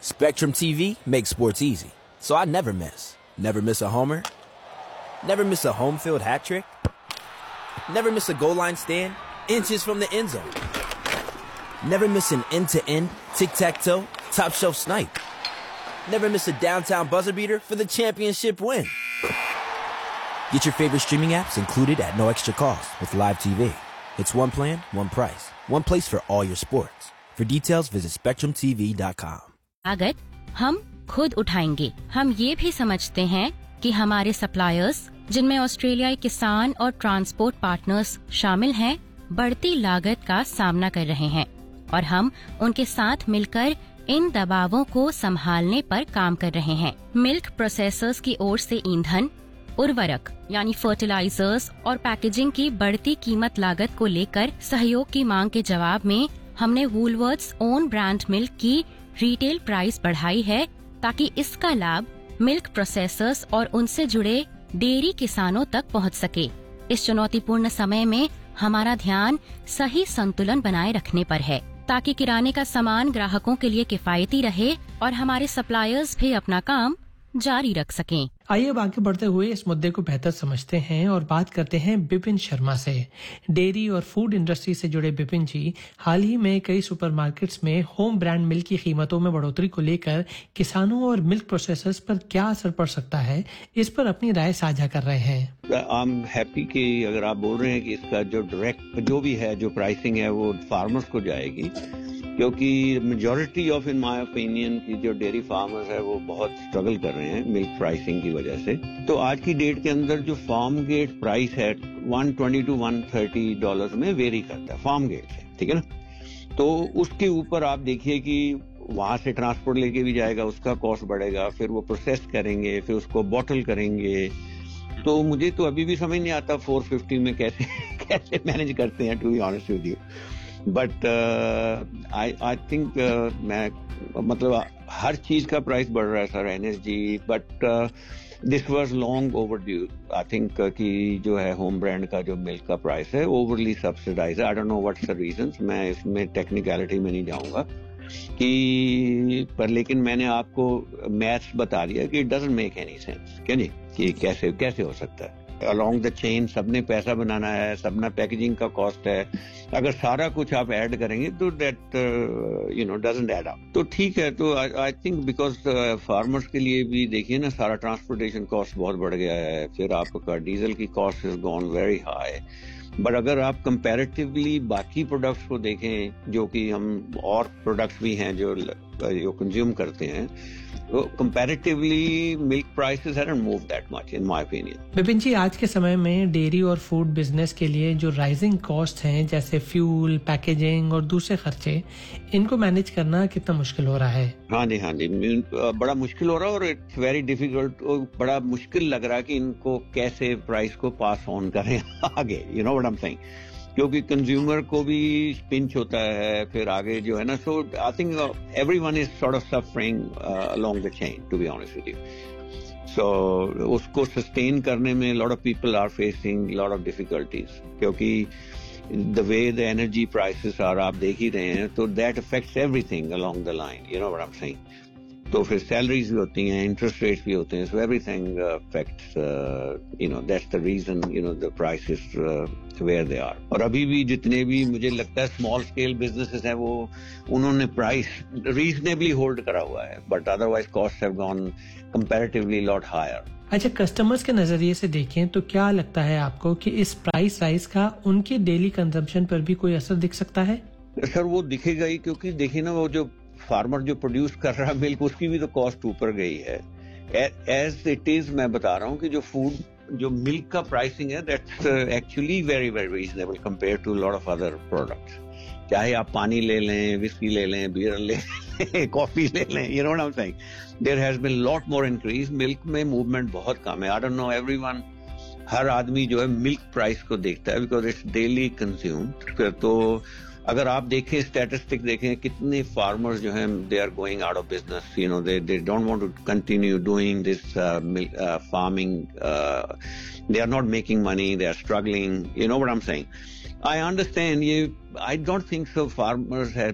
Spectrum TV makes sports easy, so I never miss. Never miss a homer. Never miss a home field hat trick. Never miss a goal line stand, inches from the end zone. Never miss an end-to-end, tic-tac-toe, top-shelf snipe. Never miss a downtown buzzer beater for the championship win. Get your favorite streaming apps included at no extra cost with Live TV. It's one plan, one price, one place for all your sports. For details, visit SpectrumTV.com. लागत हम खुद उठाएंगे। हम ये भी समझते हैं कि हमारे सप्लायर्स, जिनमें ऑस्ट्रेलियाई किसान और ट्रांसपोर्ट पार्टनर्स शामिल हैं, बढ़ती लागत का सामना कर रहे हैं और हम उनके साथ मिलकर इन दबावों को संभालने पर काम कर रहे हैं। मिल्क प्रोसेसर्स की ओर से ईंधन, उर्वरक यानी फर्टिलाइजर्स और पैकेजिंग की बढ़ती कीमत लागत को लेकर सहयोग की मांग के जवाब में हमने वूलवर्थ्स ओन ब्रांड मिल्क की रिटेल प्राइस बढ़ाई है ताकि इसका लाभ मिल्क प्रोसेसर्स और उनसे जुड़े डेयरी किसानों तक पहुंच सके। इस चुनौतीपूर्ण समय में हमारा ध्यान सही संतुलन बनाए रखने पर है ताकि किराने का सामान ग्राहकों के लिए किफायती रहे और हमारे सप्लायर्स भी अपना काम जारी रख सकें। आइए अब आगे बढ़ते हुए इस मुद्दे को बेहतर समझते हैं और बात करते हैं बिपिन शर्मा से। डेयरी और फूड इंडस्ट्री से जुड़े बिपिन जी हाल ही में कई सुपरमार्केट्स में होम ब्रांड मिल्क की कीमतों में बढ़ोतरी को लेकर किसानों और मिल्क प्रोसेसर्स पर क्या असर पड़ सकता है, इस पर अपनी राय साझा कर रहे हैं। आई एम हैप्पी कि अगर आप बोल रहे हैं कि इसका जो डायरेक्ट जो भी है जो प्राइसिंग है वो फार्मर्स को जाएगी, क्योंकि majority of in my opinion की जो डेयरी फार्मर्स है वो बहुत स्ट्रगल कर रहे हैं मिल्क प्राइसिंग की वजह से। तो आज की डेट के अंदर जो फार्म गेट प्राइस है $120 to $130 में वेरी करता है फार्म गेट से, ठीक है ना। तो उसके ऊपर आप देखिए कि वहां से ट्रांसपोर्ट लेके भी जाएगा, उसका कॉस्ट बढ़ेगा, फिर वो प्रोसेस करेंगे, फिर उसको बॉटल करेंगे। तो मुझे तो अभी भी समझ नहीं आता 450 में कैसे मैनेज करते हैं, to be honest with you. But I think मैं मतलब हर चीज का प्राइस बढ़ रहा है sir, NSG, but this was long over due. I think कि जो है होम ब्रांड का जो मिल्क का प्राइस है ओवरली सब्सिडाइज है। I don't know what's the reasons, मैं इसमें टेक्निकलिटी में नहीं जाऊंगा कि पर, लेकिन मैंने आपको मैथ्स बता दिया कि it doesn't make any sense, क्या नहीं, कि कैसे हो सकता है। अलोंग द चेन सबने पैसा बनाना है, सबना पैकेजिंग का कॉस्ट है, अगर सारा कुछ आप ऐड करेंगे तो दैट डजंट ऐड अप। तो ठीक है, तो आई थिंक बिकॉज फार्मर्स के लिए भी देखिए ना, सारा ट्रांसपोर्टेशन कॉस्ट बहुत बढ़ गया है, फिर आपका डीजल की cost is gone very high. But अगर आप कंपैरेटिवली बाकी प्रोडक्ट्स को देखें, जो कि हम और प्रोडक्ट्स भी हैं जो कंज्यूम करते हैं, तो comparatively milk prices haven't moved that much in my opinion. Vipin जी, आज के समय में डेयरी और फूड बिजनेस के लिए जो राइजिंग कॉस्ट हैं, जैसे फ्यूल, पैकेजिंग और दूसरे खर्चे, इनको मैनेज करना कितना मुश्किल हो रहा है? हाँ जी, बड़ा मुश्किल हो रहा है और इट्स वेरी डिफिकल्ट। बड़ा मुश्किल लग रहा है कि इनको कैसे प्राइस को पास ऑन करें आगे, you know what I am saying, क्योंकि कंज्यूमर को भी पिंच होता है फिर आगे जो है ना। सो I think everyone is sort of suffering along the chain, to be honest with you. सो उसको सस्टेन करने में lot of people are facing lot of difficulties, क्योंकि the way the energy prices are, आप देख ही रहे हैं, तो that affects everything along the line, you know what I am saying. तो फिर सैलरीज भी होती हैं, इंटरेस्ट रेट्स भी होते हैं, so everything affects, you know, that's the reason, you know, the prices where they are. और अभी भी जितने भी मुझे लगता है स्मॉल स्केल बिजनेसेस हैं, वो उन्होंने प्राइस रीजनेबली होल्ड करा हुआ है, but otherwise cost have gone comparatively lot higher. अच्छा, कस्टमर्स के नजरिए से देखें तो क्या लगता है आपको कि इस प्राइस राइज का उनके डेली कंजम्पशन पर भी कोई असर दिख सकता है? सर वो दिखेगा ही, क्योंकि देखिए ना, वो जो फार्मर जो प्रोड्यूस कर रहा है मिल्क, उसकी भी तो कॉस्ट ऊपर गई है। एज इट इज मैं बता रहा हूँ कि जो मिल्क का प्राइसिंग है, that's actually very very reasonable compare to lot of other products. चाहे आप पानी ले लें, विस्की ले लें, बियर ले लें, कॉफी ले लें, you know what I am saying, there has been lot more increase. Milk में मूवमेंट बहुत कम है। आई डोंट नो, एवरीवन, हर आदमी जो है मिल्क प्राइस को देखता है बिकॉज इट्स डेली कंज्यूम्ड। तो अगर आप देखें, स्टैटिस्टिक देखें, कितने फार्मर्स जो हैं they are going out of business, you know, they don't want to continue doing this farming, they are not making money, they are struggling, you know what I am saying. I understand you. I don't think so. Farmers have